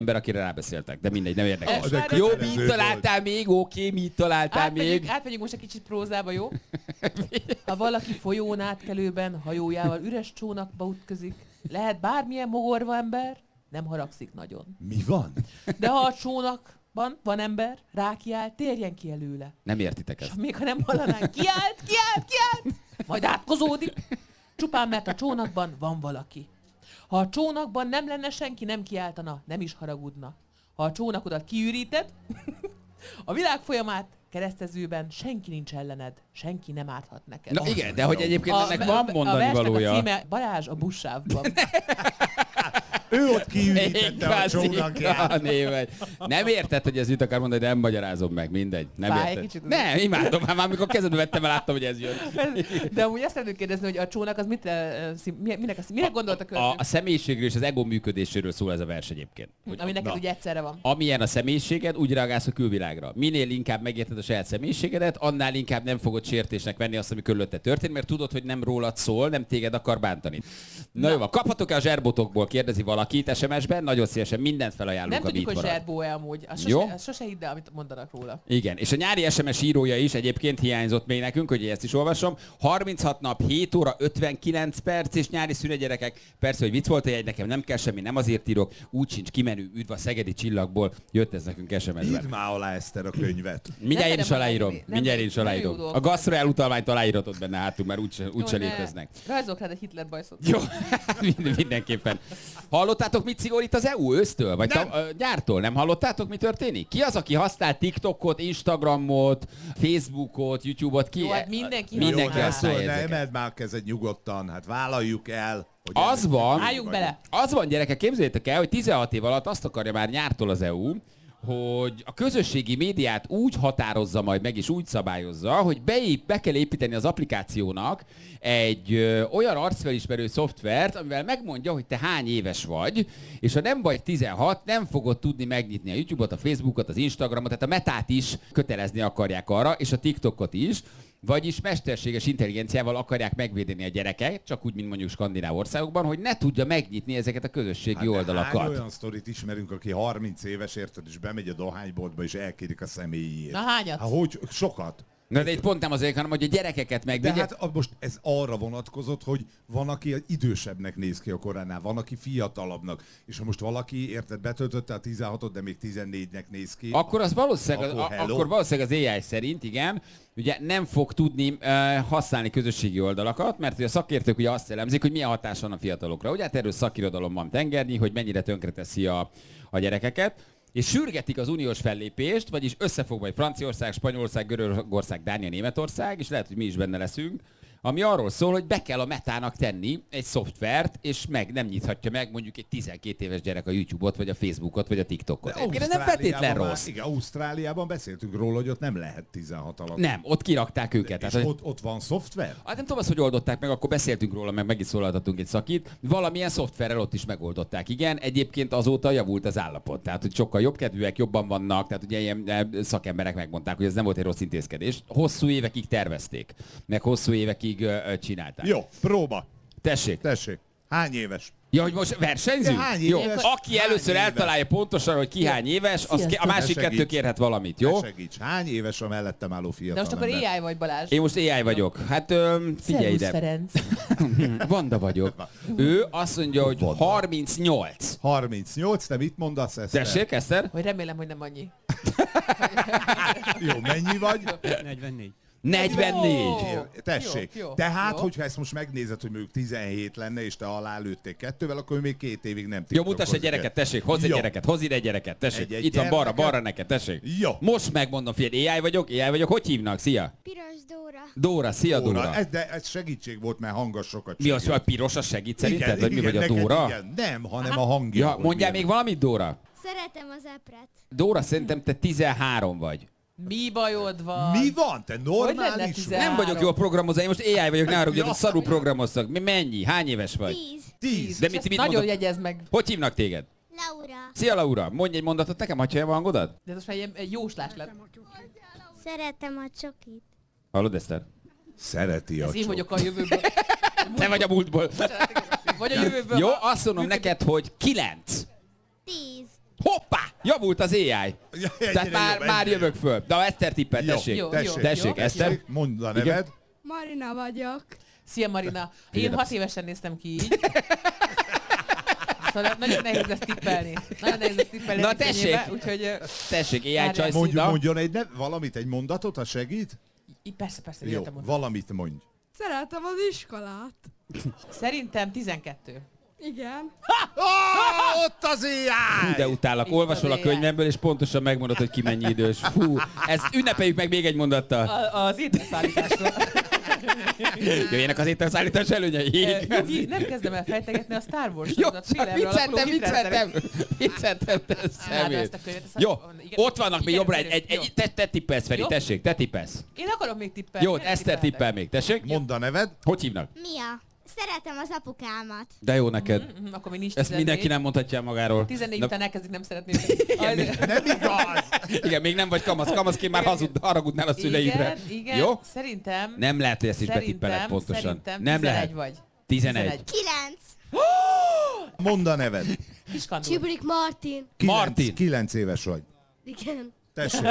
ember, akire rábeszéltek, de mindegy, nem érdekes. Jó, mit találtál még? Oké, mit találtál még? Átmegyünk most egy kicsit prózába, jó? Ha valaki folyón átkelőben, hajójával üres csónakba ütközik, lehet bármilyen mogorva ember, nem haragszik nagyon. Mi van? De ha a csónakban van ember, rákiáll, térjen ki előle. Nem értitek És ezt. még ha nem hallanánk, kiált, majd átkozódik. Csupán mert a csónakban van valaki. Ha a csónakban nem lenne senki, nem kiáltana, nem is haragudna. Ha a csónakodat kiüríted, a világ folyamát keresztezőben senki nincs ellened, senki nem árthat neked. Na igen, de hogy egyébként ennek van mondani valója. A címe Balázs a buszsávban. Ő ott kiürítette a csónakját. Nem érted, hogy ez mit akar mondani, de nem magyarázom meg, mindegy. Nem Fáj érted. kicsit. Nem, imádom, már amikor kezedbe vettem, láttam, hogy ez jön. De amúgy azt szeretném kérdezni, hogy a csónak az minek gondolt a költő? A személyiségről és az ego működéséről szól ez a vers egyébként. Ami neked ugye egyszerre van. Amilyen a személyiséged, úgy reagálsz a külvilágra. Minél inkább megérted a saját személyiségedet, annál inkább nem fogod sértésnek venni azt, ami körülötte történt, mert tudod, hogy nem rólad szól, nem téged akar bántani. Na jó, kaphatok-e a zserbotokból, kérdezi valakit SMS-ben, nagyon szívesen mindent felajánlunk. Nem a tudjuk, hogy Beat Marad. zserbó-e amúgy. Jó? Sose hidd el, amit mondanak róla. Igen, és a nyári SMS írója is egyébként hiányzott még nekünk, hogy ezt is olvasom. 36 nap, 7 óra, 59 perc és nyári szünet, gyerekek. Persze, hogy vicc volt a jegy, nekem nem kell semmi, nem azért írok, úgy sincs kimenő, üdv a szegedi csillagból, jött ez nekünk SMS-ben. Írd már alá, Eszter, a könyvet. Mindjárt én is aláírom. Nem, Mindjárt én is nem aláírom. jó dolog. A gasztro elutalványt aláíratod benne hátul, mert úgyse léteznek. Rajzolok rád egy Hitler bajszot. Jó, mindenképpen. Hallottátok, mit szigorít az EU ősztől? Vagy gyártól? Nem hallottátok, mi történik? Ki az, aki használ TikTokot, Instagramot, Facebookot, YouTube-ot? Ki? Jó, hát mindenki használja Ne ezeket. emeld már a kezed nyugodtan, hát vállaljuk el. Hogy Az van, Álljunk bele. az van, gyerekek, képzeljétek el, hogy 16 év alatt azt akarja már nyártól az EU, hogy a közösségi médiát úgy határozza majd meg, és úgy szabályozza, hogy be kell építeni az applikációnak egy olyan arcfelismerő szoftvert, amivel megmondja, hogy te hány éves vagy, és ha nem vagy 16, nem fogod tudni megnyitni a YouTube-ot, a Facebookot, az Instagramot, tehát a Metát is kötelezni akarják arra, és a TikTokot is. Vagyis mesterséges intelligenciával akarják megvédeni a gyereket, csak úgy, mint mondjuk skandináv országokban, hogy ne tudja megnyitni ezeket a közösségi oldalakat. Hány olyan sztorit ismerünk, aki 30 éves, érted, és bemegy a dohányboltba, és elkérik a személyét. Na hányat? Hát hogy? Sokat. Na de itt pont nem azért, hanem hogy a gyerekeket De megvédje. hát most ez arra vonatkozott, hogy van, aki idősebbnek néz ki a koránál, van, aki fiatalabbnak. És ha most valaki, érted, betöltötte a 16-ot, de még 14-nek néz ki. Akkor az valószínűleg, Akkor hello. az AI szerint, igen, ugye nem fog tudni használni közösségi oldalakat, mert ugye a szakértők ugye azt elemzik, hogy milyen hatás van a fiatalokra. Ugye hát erről szakirodalom van tengernyi, hogy mennyire tönkreteszi a gyerekeket. És sürgetik az uniós fellépést, vagyis összefog majd Franciaország, Spanyolország, Görögország, Dánia, Németország, és lehet, hogy mi is benne leszünk, ami arról szól, hogy be kell a Metának tenni egy szoftvert, és nem nyithatja meg mondjuk egy 12 éves gyerek a YouTube-ot, vagy a Facebookot, vagy a TikTokot. Ez nem feltétlen rossz. Igen, Ausztráliában beszéltünk róla, hogy ott nem lehet 16 alatt. Nem, ott kirakták őket. És Tehát, ott van szoftver? Hát nem tudom azt, hogy oldották meg, akkor beszéltünk róla, meg is szólaltatunk egy szakit. Valamilyen szoftverrel ott is megoldották. Igen, egyébként azóta javult az állapot. Tehát, hogy sokkal jobbkedvűek, jobban vannak, tehát ugye ilyen szakemberek megmondták, hogy ez nem volt egy rossz intézkedés. Hosszú évekig tervezték, meg hosszú évekig csinálták. Jó, próba. Tessék. Hány éves? Ja, hogy most versenyzünk? Ja, hány Jó, éves? aki Hány először éves? eltalálja pontosan, hogy ki hány éves, az a másik Ne kettő segíts. kérhet valamit, jó? Ne segíts. Hány éves a mellettem álló De fiatal most akkor ember? AI vagy, Balázs. Én most AI vagyok. Hát figyelj Szervusz, ide. Ferenc. Vanda vagyok. Ő azt mondja, hogy Vanda. 38. 38, te mit mondasz, Eszter? Tessék, Eszter? Hogy remélem, hogy nem annyi. Jó, mennyi vagy? 44. 44. Jó. Tessék. Jó. Tehát, Jó. hogyha ezt most megnézed, hogy mondjuk 17 lenne, és te alá lőttél kettővel, akkor még 2 évig nem Jó, mutass egy gyereket, tessék, hozz egy Jó. gyereket, hozz ide egy gyereket, tessék. Egy Itt van gyermeket. balra neked, tessék. Jó. Most megmondom, figyelj, AI vagyok, hogy hívnak? Szia. Piros Dóra. Dóra, szia Dóra. Ez segítség volt, mert hangos sokat Mi az, segít. hogy piros, az segít szerinted? Igen, Vagy mi vagy a neked Dóra? igen. Nem, hanem a hangja. Ja, hogy mondjál milyen. még valamit, Dóra? Szeretem az epret. Dóra, szerintem te 13 vagy. Mi bajod van? Mi van? Te lenne normális vagy? 13? Nem vagyok jó a programozó, én most AI vagyok, ne haragudj, Ja. szarul programoztak. Mennyi? Hány éves vagy? 10. 10. De És mit ezt mondod? nagyon jegyez meg. Hogy hívnak téged? Laura. Szia Laura, mondj egy mondatot nekem, hagyja a hangodat? De ez most már egy jóslás lett. Szeretem a csokit. Hallod, Eszter? Szereti a Ez én csok. vagyok a jövőből. Te vagy a múltból. Vagy a jövőből. Jó, azt mondom neked, hogy 9. 10. Hoppá! Javult az AI. Ja, Tehát már jövök föl. De Eszter tippel, Jó, tessék. Jó, Tessék, jó. Eszter. Mondd a Igen. neved. Marina vagyok. Szia Marina. Én Igen, 6 évesen néztem ki így. Szóval nagyon nehéz ezt tippelni. Nagyon nehéz ezt tippelni. Na, egy tessék. könnyébe, úgyhogy Tessék, AI Várjál. Choice. Mondjon valamit, egy mondatot, ha segít. persze, Jó, jöttem oda. valamit mondj. Szeretem az iskolát. Szerintem 12. Igen. Ott az AI! Fú, de utállak. Itt Olvasol az a AI. könyvemből, és pontosan megmondod, hogy ki mennyi idős. Fú, ezt ünnepeljük meg még egy mondattal. Az ételszállításról. Jöjjenek az ételszállítás előnyei. Jogi, nem kezdem el fejtegetni a Star Wars Jó, sorozatot, csak félelemre alapuló vicceltem, hitrendszerek. vicceltem, te Imádom ezt szemét. a könyvet. ezt Jó, igen, ott vannak még igen, jobbra igen, jó. te tippelsz, Feri, Jó. tessék, te tippelsz. Én akarok még tippelni. Jó, nem Eszter tippeltek. tippel még, tessék. Mondd a neved. Hogy hívnak? Mia. Szeretem az apukámat. De jó neked. Akkor még nincs Ezt 14. mindenki nem mondhatja el magáról. 14 Na, után elkezdik nem szeretni. Nem igaz! igen, még nem vagy kamasz. Kamaszként már haragudnál a szüleidre. Igen, Jó? szerintem... Nem lehet, hogy ezt is betippeled pontosan. Szerintem Nem 11 lehet. vagy. 11. 9. Mondd a neved. Kiskandul. Csibrik Martin. Martin. 9 éves vagy. Igen. Tessék.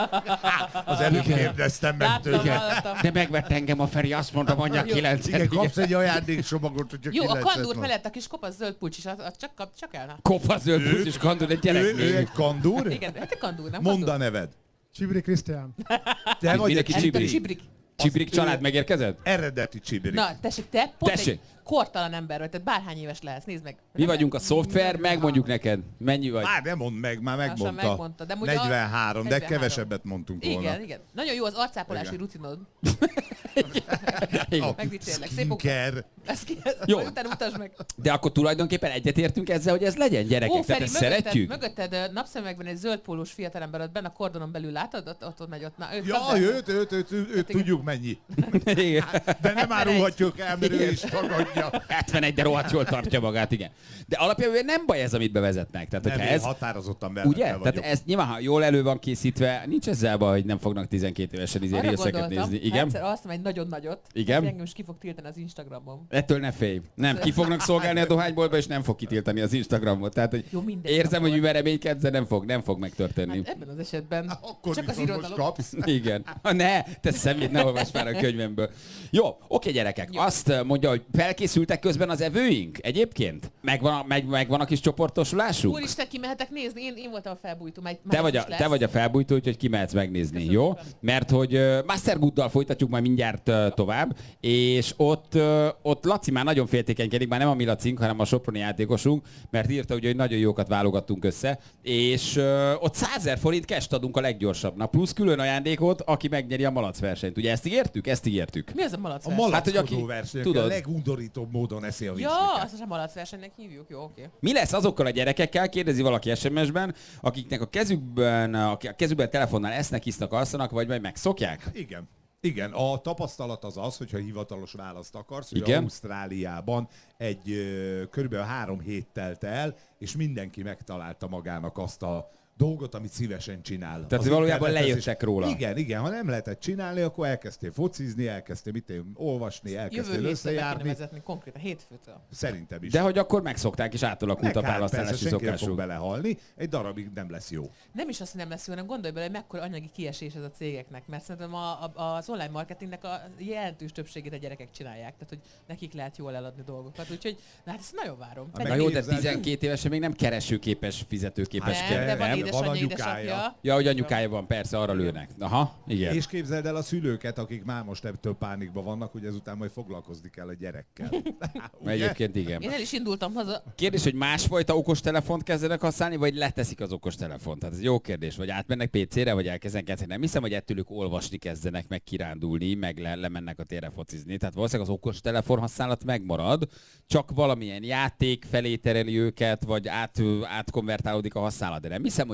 Az előbb kérdeztem meg Láttam, tőle. hallottam. De megvett engem a Feri, azt mondta, mondja Jó. 9. Igen, kapsz egy ajándékcsomagot, hogyha Jó, a 9-et kandúr mond. mellett a kis kopasz zöld pulcsis, az csak elna. Kopasz zöld pusz és kandúr, egy gyerek. Ő egy kandúr? Igen, hát a kandúr, nem Mondd a kandúr. neved. Csibri Krisztián. Te vagy mindenki egy Csibrik. Csibrik. Csibrik család megérkezett? Eredeti csibrik. Na, tessék, te pont Tessék. egy kortalan ember vagy, tehát bárhány éves lehetsz, nézd meg. Mi vagyunk a szoftver, megmondjuk neked. Mennyi vagy? Már nem mondd meg, már Lassan megmondta. megmondta, de ugye 43, de 43. kevesebbet mondtunk volna. Igen, igen. Nagyon jó az arcápolási Igen. rutinod. Igen. Megdicsérlek. Szép munka. Skincare. Jó. Jó. Utána utasd meg. De akkor tulajdonképpen egyetértünk ezzel, hogy ez legyen gyerekek. Ó, Tehát Feri, ezt szeretjük? mögötted napszemekben egy zöld pólós fiatalember, ott benne a kordonon belül látod, ott megy ott. Na, őt Ja, kapd el. őt tudjuk mennyi. Igen. De nem árulhatjuk el, mert ő is tagadja. 71, de rohadt jól tartja magát, igen. De alapjában nem baj ez, amit bevezetnek. Tehát, Nem, hogyha én ez, határozottan mellette ugye? vagyok. Tehát ez nyilván, ha jól elő van készítve, nincs ezzel baj, hogy nem fognak 12 évesen Arra részeket gondoltam, nézni. ha Igen? egyszer azt egy nagyon nagyot, Igen? engem is ki fog tiltani az Instagramon. Ettől ne félj. Nem, ki fognak szolgálni a dohányboltba, és nem fog kitiltani az Instagramot. Tehát, hogy Jó, mindegy, érzem, hogy akkor. mivel reménykedsz, de nem fog megtörténni. Hát ebben az esetben Akkor csak az viszont most irodalom. kapsz. Igen. Ha ne, te szemét, ne olvasd már a könyvemből. Jó, oké gyerekek. Jó. Azt mondja, hogy felkészültek közben az evőink egyébként? Megvan a kis csoportosulásuk? Úristen, kimehetek nézni, én voltam a felbújtó. Te vagy a felbújtó, úgyhogy kimehetsz megnézni, Köszönöm jó? szépen. Mert hogy Master Gooddal folytatjuk majd mindjárt tovább, és ott Laci már nagyon féltékenykedik, már nem a mi Lacink, hanem a soproni játékosunk, mert írta, ugye, hogy nagyon jókat válogattunk össze, és ott 100 000 forint cash adunk a leggyorsabbnak, plusz külön ajándékot, aki megnyeri a malac versenyt. Ugye ezt ígértük? Ezt ígértük. Mi az a malac A verseny? Hát, hogy malackozó aki- verseny, tudod. a legundorítóbb módon eszi a Ja, vicslikát. azt sem malac versenynek hívjuk, jó, oké. Mi lesz azokkal a gyerekekkel, kérdezi valaki SMS-ben, akiknek a kezükben telefonnal esznek, isznak, alszanak, vagy majd megszokják? Igen. Igen, a tapasztalat az az, hogyha hivatalos választ akarsz, hogy Igen. Ausztráliában körülbelül 3 hét telt el, és mindenki megtalálta magának azt a dolgot, amit szívesen csinál. Tehát Az valójában internethez lejöttek róla. Igen, ha nem lehetett csinálni, akkor elkezdtél focizni, elkezdtél olvasni, Jövő elkezdtél hétre be kéne összejárni. vezetni konkrétan, hétfőtől. Szerintem is. De hogy akkor megszokták és átalakult a Persze, választási senki nem fog szokásuk. belehalni, egy darabig nem lesz jó. Nem is azt, hogy nem lesz jó, hanem gondolj bele, hogy mekkora anyagi kiesés ez a cégeknek, mert szerintem az online marketingnek a jelentős többségét a gyerekek csinálják, tehát hogy nekik lehet jól eladni dolgokat, úgyhogy na, hát ezt nagyon várom. Hát Na jó, de Megképzeld. 12 évesen még nem keresőképes, fizetőképes Nem, kell, de van nem? édesanyja, Van anyukája. édesapja. Ja, hogy anyukája van, persze, arra lőnek. Aha, igen. És képzeld el a szülőket, akik már most ebből pánikban vannak, hogy ezután majd foglalkozni kell a gyerekkel. Ugye? Egyébként igen. Én el is indultam haza. Kérdés, hogy másfajta okostelefont kezdenek használni, vagy leteszik az okostelefont? Tehát ez jó kérdés. Vagy átmennek PC-re, vagy elkezdenek kezdeni. Nem hiszem, hogy ettől ők olvasni kezdenek, meg kirándulni, meg lemennek a térre focizni. Tehát valószínűleg az okostelefon használat megmarad, csak valamilyen játék felé tereli őket, vagy átkonvertálódik a használat. De nem hiszem, hogy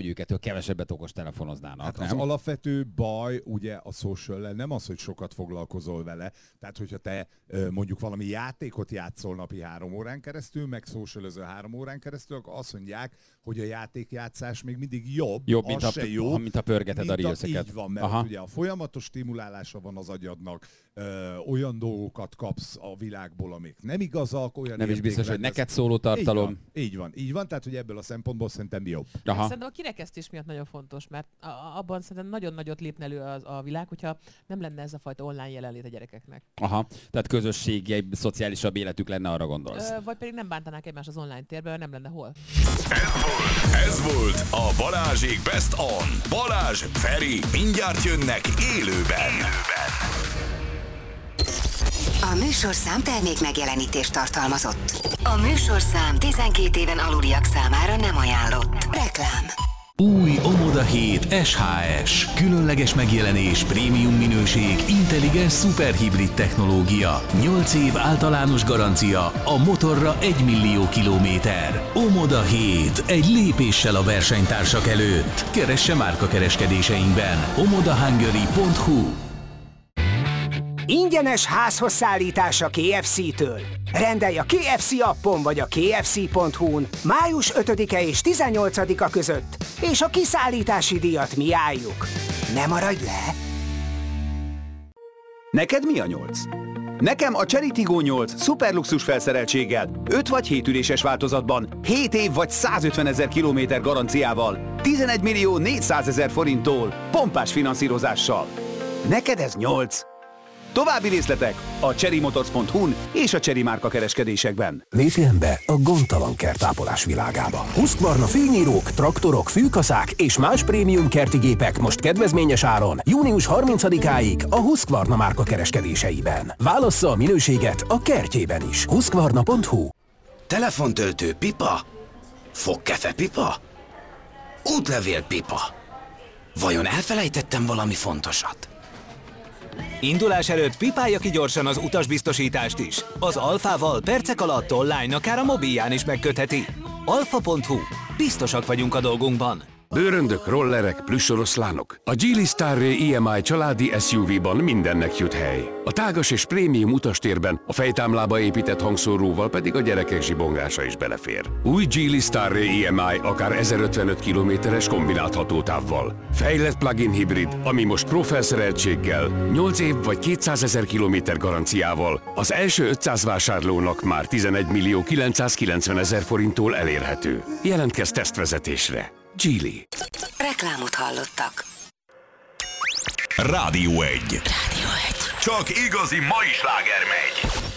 hogy őket kevesebbet okostelefónoznának. Hát nem? az alapvető baj ugye a social nem az, hogy sokat foglalkozol vele. Tehát, hogyha te mondjuk valami játékot játszol napi 3 órán keresztül, meg socialözöl 3 órán keresztül, akkor azt mondják, hogy a játékjátszás még mindig jobb mint a pörgeted a reelseket. Így van, mert ugye a folyamatos stimulálása van az agyadnak, olyan dolgokat kapsz a világból, amik nem igazak, olyan nem is biztos, hogy neked szóló tartalom. Így van, tehát hogy ebből a szempontból szerintem jobb. Szerintem a kirekesztés miatt nagyon fontos, mert abban szerintem nagyon nagyot lépne elő a világ, hogyha nem lenne ez a fajta online jelenlét a gyerekeknek. Aha, tehát közösségi, szociálisabb életük lenne, arra gondolsz. Vagy pedig nem bántanák egymást az online térben, nem lenne hol. Ez volt a Balázsék Best On. Balázs, Feri, mindjárt jönnek élőben. A műsorszám termék megjelenítést tartalmazott. A műsorszám 12 éven aluliak számára nem ajánlott. Reklám. Új Omoda 7 SHS. Különleges megjelenés, prémium minőség, intelligens szuperhibrid technológia. 8 év általános garancia, a motorra 1 millió kilométer. Omoda 7. Egy lépéssel a versenytársak előtt. Keresse márkakereskedéseinkben. omodahungary.hu. Ingyenes házhoz szállítás a KFC-től. Rendelj a KFC appon vagy a kfc.hu-n május 5-e és 18-a között, és a kiszállítási díjat mi álljuk. Ne maradj le! Neked mi a 8? Nekem a Chery Tiggo 8 szuperluxus felszereltséggel, 5 vagy 7 üléses változatban, 7 év vagy 150 000 kilométer garanciával, 11 millió 400 000 forinttól, pompás finanszírozással. Neked ez 8? További részletek a cherrymotors.hu-n és a Chery márka kereskedésekben. Lépjen be a gondtalan kertápolás világába. Husqvarna fényírók, traktorok, fűkaszák és más prémium kerti gépek most kedvezményes áron június 30-áig a Husqvarna márka kereskedéseiben. Válassza a minőséget a kertjében is. Husqvarna.hu. Telefontöltő pipa? Fogkefe pipa? Útlevél pipa? Vajon elfelejtettem valami fontosat? Indulás előtt pipálja ki gyorsan az utasbiztosítást is. Az Alfával percek alatt online, akár a mobilján is megkötheti. Alfa.hu. Biztosak vagyunk a dolgunkban. Bőröndök, rollerek, plüssoroszlánok. A Geely Starray EMI családi SUV-ban mindennek jut hely. A tágas és prémium utastérben a fejtámlába épített hangszóróval pedig a gyerekek zsibongása is belefér. Új Geely Starray EMI akár 1055 km-es kombinált hatótávval. Fejlett plug-in hibrid, ami most pro felszereltséggel, 8 év vagy 200 000 km garanciával az első 500 vásárlónak már 11 millió 990 000 forinttól elérhető. Jelentkezz tesztvezetésre. Geely. Reklámot hallottak. Rádió 1. Rádió 1. Csak igazi mai sláger megy.